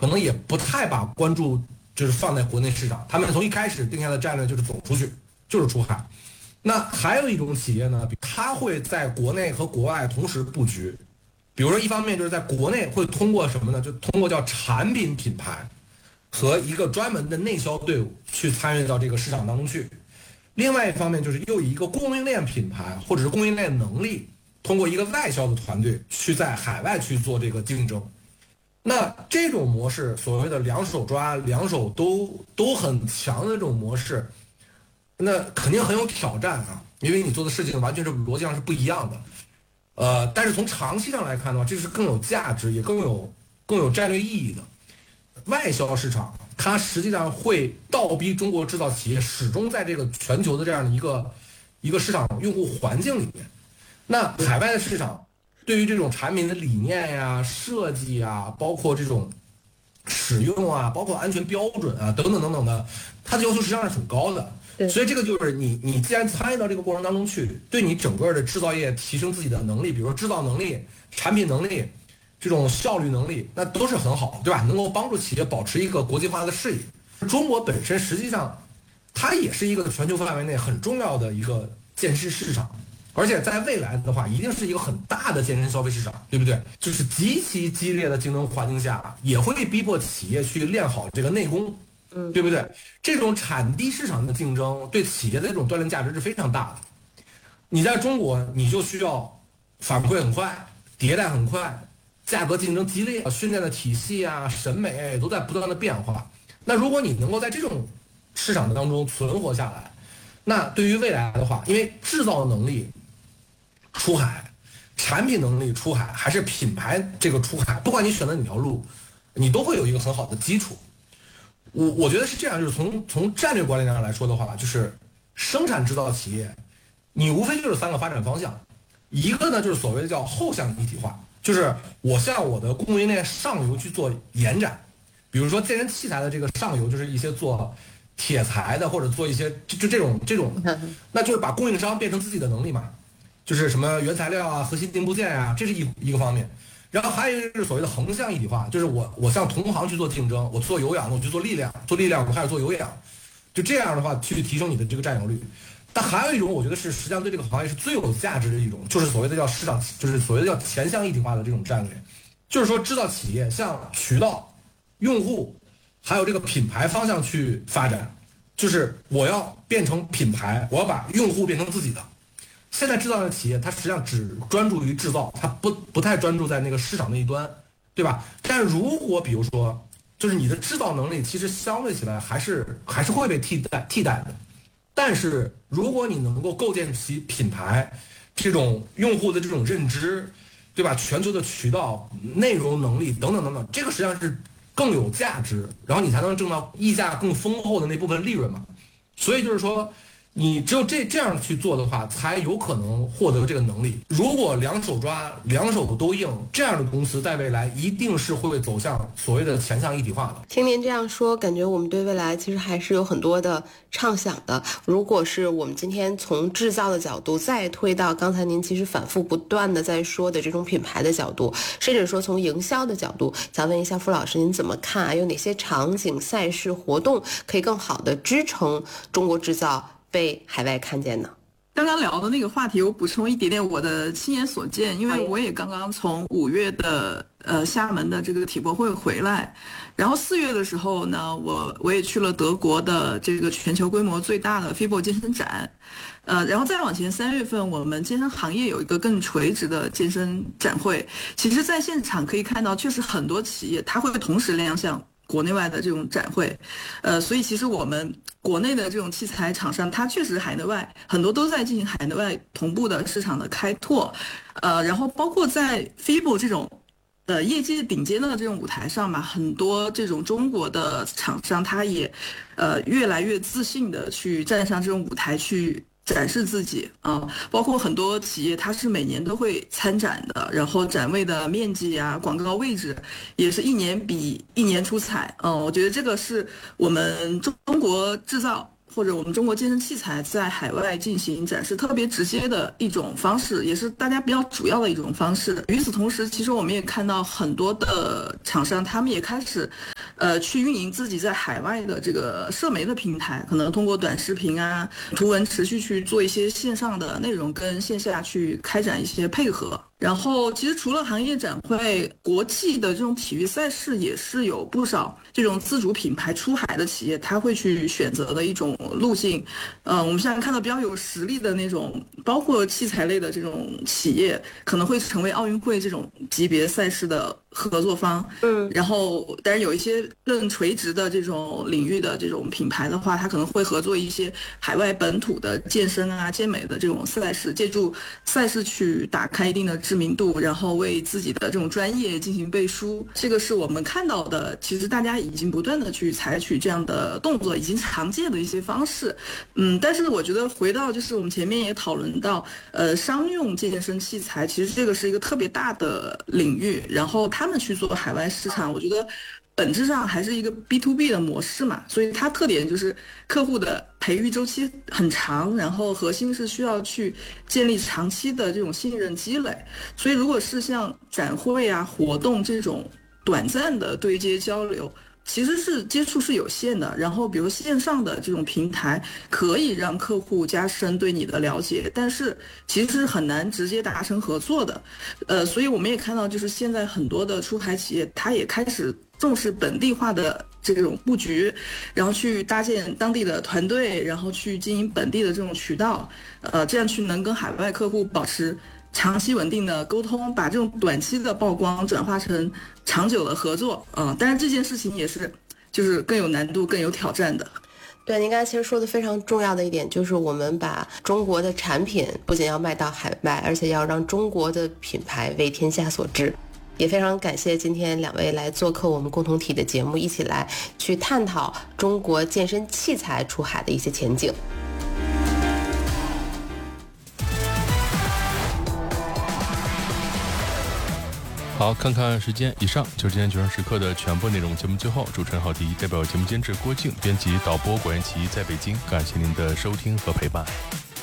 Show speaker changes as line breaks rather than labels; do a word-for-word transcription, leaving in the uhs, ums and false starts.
可能也不太把关注就是放在国内市场，他们从一开始定下的战略就是走出去，就是出海。那还有一种企业呢，它会在国内和国外同时布局，比如说一方面就是在国内会通过什么呢？就通过叫产品品牌和一个专门的内销队伍去参与到这个市场当中去。另外一方面就是又以一个供应链品牌或者是供应链能力，通过一个外销的团队去在海外去做这个竞争。那这种模式，所谓的两手抓、两手都都很强的这种模式，那肯定很有挑战啊，因为你做的事情完全是逻辑上是不一样的。呃，但是从长期上来看的话，这是更有价值，也更有更有战略意义的。外销市场，它实际上会倒逼中国制造企业始终在这个全球的这样的一个一个市场用户环境里面。那海外的市场，对于这种产品的理念呀、设计啊，包括这种使用啊，包括安全标准啊，等等等等的，它的要求实际上是很高的。所以这个就是你，你既然参与到这个过程当中去，对你整个的制造业提升自己的能力，比如说制造能力、产品能力、这种效率能力，那都是很好，对吧？能够帮助企业保持一个国际化的视野。中国本身实际上，它也是一个全球范围内很重要的一个健身市场，而且在未来的话，一定是一个很大的健身消费市场，对不对？就是极其激烈的竞争环境下，也会逼迫企业去练好这个内功。嗯，对不对？这种产地市场的竞争对企业的这种锻炼价值是非常大的。你在中国，你就需要反馈很快，迭代很快，价格竞争激烈，训练的体系啊、审美都在不断的变化。那如果你能够在这种市场当中存活下来，那对于未来的话，因为制造能力出海，产品能力出海，还是品牌这个出海，不管你选择哪条路，你都会有一个很好的基础。我我觉得是这样，就是从从战略管理上来说的话，就是生产制造企业，你无非就是三个发展方向，一个呢就是所谓的叫后向一体化，就是我向我的供应链上游去做延展，比如说健身器材的这个上游就是一些做铁材的或者做一些就就这种这种，那就是把供应商变成自己的能力嘛，就是什么原材料啊、核心零部件啊，这是一一个方面。然后还有一个是所谓的横向一体化，就是我我向同行去做竞争，我做有氧，我去做力量，做力量我开始做有氧，就这样的话去提升你的这个占有率。但还有一种，我觉得是实际上对这个行业是最有价值的一种，就是所谓的叫市场，就是所谓的叫前向一体化的这种战略，就是说制造企业向渠道、用户还有这个品牌方向去发展，就是我要变成品牌，我要把用户变成自己的。现在制造的企业，它实际上只专注于制造，它不不太专注在那个市场那一端，对吧？但如果比如说，就是你的制造能力其实相对起来还是还是会被替代替代的，但是如果你能够构建起品牌，这种用户的这种认知，对吧？全球的渠道、内容能力等等等等，这个实际上是更有价值，然后你才能挣到溢价更丰厚的那部分利润嘛。所以就是说，你只有这这样去做的话，才有可能获得这个能力。如果两手抓，两手都硬，这样的公司在未来一定是会走向所谓的前向一体化的。
听您这样说，感觉我们对未来其实还是有很多的畅想的。如果是我们今天从制造的角度再推到刚才您其实反复不断的在说的这种品牌的角度，甚至说从营销的角度，想问一下傅老师您怎么看啊？有哪些场景、赛事、活动可以更好的支撑中国制造被海外看见呢？
刚刚聊的那个话题，我补充一点点我的亲眼所见，因为我也刚刚从五月的呃厦门的这个体博会回来，然后四月的时候呢，我我也去了德国的这个全球规模最大的 F I B O 健身展，呃，然后再往前三月份，我们健身行业有一个更垂直的健身展会，其实在现场可以看到，确实很多企业它会同时亮相国内外的这种展会，呃，所以其实我们国内的这种器材厂商，它确实海内外很多都在进行海内外同步的市场的开拓，呃，然后包括在 F I B O 这种呃业界顶尖的这种舞台上嘛，很多这种中国的厂商，它也呃越来越自信的去站上这种舞台去展示自己啊、呃，包括很多企业它是每年都会参展的，然后展位的面积啊、广告位置也是一年比一年出彩。嗯、呃，我觉得这个是我们中中国制造或者我们中国健身器材在海外进行展示特别直接的一种方式，也是大家比较主要的一种方式。与此同时，其实我们也看到很多的厂商，他们也开始呃，去运营自己在海外的这个社媒的平台，可能通过短视频啊、图文持续去做一些线上的内容，跟线下去开展一些配合。然后，其实除了行业展会，国际的这种体育赛事也是有不少这种自主品牌出海的企业，他会去选择的一种路径。呃，我们现在看到比较有实力的那种，包括器材类的这种企业，可能会成为奥运会这种级别赛事的合作方。
嗯，
然后，但是有一些更垂直的这种领域的这种品牌的话，它可能会合作一些海外本土的健身啊、健美的这种赛事，借助赛事去打开一定的知名度，然后为自己的这种专业进行背书。这个是我们看到的，其实大家已经不断的去采取这样的动作，已经常见的一些方式。嗯，但是我觉得回到就是我们前面也讨论到，呃，商用健身器材，其实这个是一个特别大的领域，然后他们去做海外市场，我觉得本质上还是一个 B to B 的模式嘛，所以它特点就是客户的培育周期很长，然后核心是需要去建立长期的这种信任积累。所以如果是像展会啊、活动这种短暂的对接交流，其实是接触是有限的，然后比如线上的这种平台可以让客户加深对你的了解，但是其实是很难直接达成合作的。呃，所以我们也看到，就是现在很多的出海企业，它也开始重视本地化的这种布局，然后去搭建当地的团队，然后去经营本地的这种渠道，呃，这样去能跟海外客户保持长期稳定的沟通，把这种短期的曝光转化成长久的合作。嗯，但是这件事情也是就是更有难度、更有挑战的。
对，您刚才其实说的非常重要的一点，就是我们把中国的产品不仅要卖到海外，而且要让中国的品牌为天下所知。也非常感谢今天两位来做客我们共同体的节目，一起来去探讨中国健身器材出海的一些前景。
好，看看时间，以上就是今天九十时刻的全部内容。节目最后，主持人郝迪代表节目监制郭靖、编辑导播果然奇在北京，感谢您的收听和陪伴。